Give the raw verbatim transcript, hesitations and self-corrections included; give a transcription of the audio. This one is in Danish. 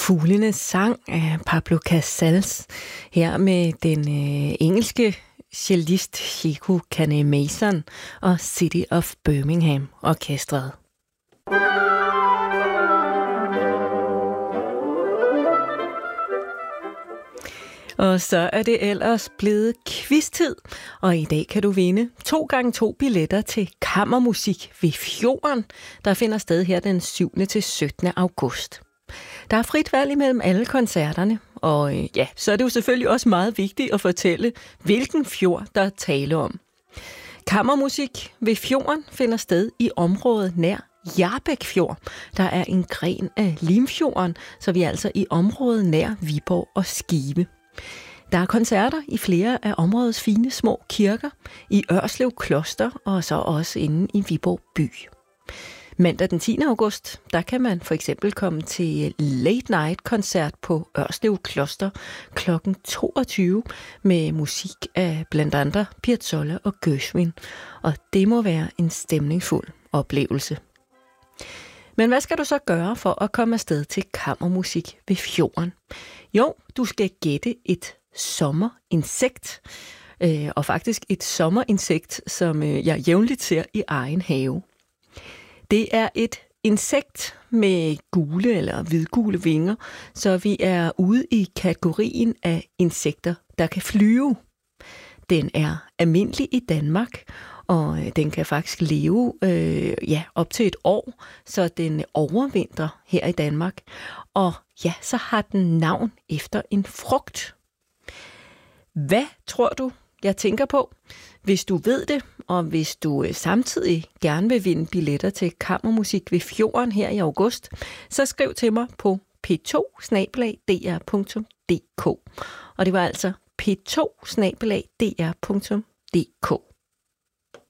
Fuglenes sang af Pablo Casals, her med den øh, engelske cellist Chico Cane-Mason og City of Birmingham orkestret. Og så er det ellers blevet quiz-tid, og i dag kan du vinde to gange to billetter til kammermusik ved fjorden, der finder sted her den syvende til syttende august. Der er frit valg imellem alle koncerterne, og øh, ja, så er det jo selvfølgelig også meget vigtigt at fortælle, hvilken fjord der er tale om. Kammermusik ved fjorden finder sted i området nær Hjarbæk Fjord. Der er en gren af Limfjorden, så vi er altså i området nær Viborg og Skive. Der er koncerter i flere af områdets fine små kirker, i Ørslev Kloster og så også inde i Viborg by. Mandag den tiende august, der kan man for eksempel komme til Late Night koncert på Ørslev Kloster klokken toogtyve med musik af blandt andet Piazzolla og Gershwin, og det må være en stemningsfuld oplevelse. Men hvad skal du så gøre for at komme afsted til kammermusik ved fjorden? Jo, du skal gætte et sommerinsekt, øh, og faktisk et sommerinsekt, som øh, jeg jævnligt ser i egen have. Det er et insekt med gule eller hvidgule vinger, så vi er ude i kategorien af insekter, der kan flyve. Den er almindelig i Danmark, og den kan faktisk leve øh, ja, op til et år, så den overvintrer her i Danmark. Og ja, så har den navn efter en frugt. Hvad tror du, jeg tænker på? Hvis du ved det, og hvis du øh, samtidig gerne vil vinde billetter til kammermusik ved fjorden her i august, så skriv til mig på p to snabel-a d r punktum d k. Og det var altså p to snabel-a d r punktum d k.